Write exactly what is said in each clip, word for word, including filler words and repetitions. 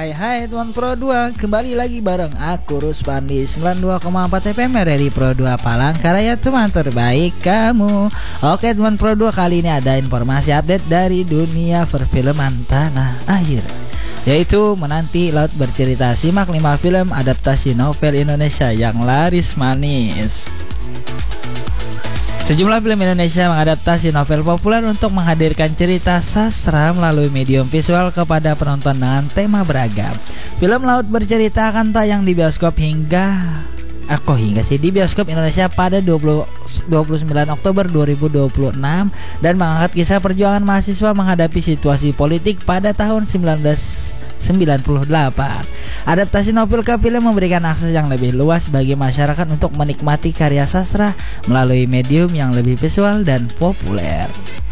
Hai hai teman Pro dua, kembali lagi bareng aku Ruspandi sembilan puluh dua koma empat F M R R I Pro dua Palangkaraya, teman terbaik kamu. Oke teman Pro dua, kali ini ada informasi update dari dunia perfilman tanah air, yaitu menanti Laut Bercerita. Simak lima film adaptasi novel Indonesia yang laris manis. Sejumlah film Indonesia mengadaptasi novel populer untuk menghadirkan cerita sastra melalui medium visual kepada penonton dengan tema beragam. Film Laut Bercerita akan tayang di bioskop hingga Aku hingga sih di bioskop Indonesia pada dua puluh sembilan Oktober dua ribu dua puluh enam dan mengangkat kisah perjuangan mahasiswa menghadapi situasi politik pada tahun sembilan belas sembilan puluh delapan. Adaptasi novel ke film memberikan akses yang lebih luas bagi masyarakat untuk menikmati karya sastra melalui medium yang lebih visual dan populer,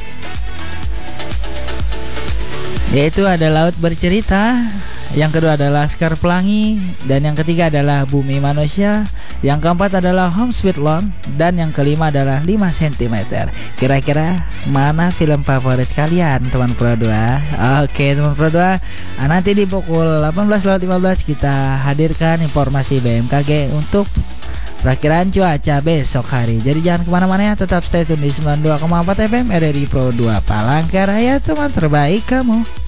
yaitu ada Laut Bercerita, yang kedua adalah Laskar Pelangi, dan yang ketiga adalah Bumi Manusia, yang keempat adalah Home Sweet Home, dan yang kelima adalah lima sentimeter. Kira-kira mana film favorit kalian teman Pro dua? Oke teman Pro dua, nanti di pukul delapan belas lima belas kita hadirkan informasi B M K G untuk perakiraan cuaca besok hari. Jadi jangan kemana-mana ya, tetap stay tune di sembilan puluh dua koma empat F M R R I Pro dua Palangkaraya, teman terbaik kamu.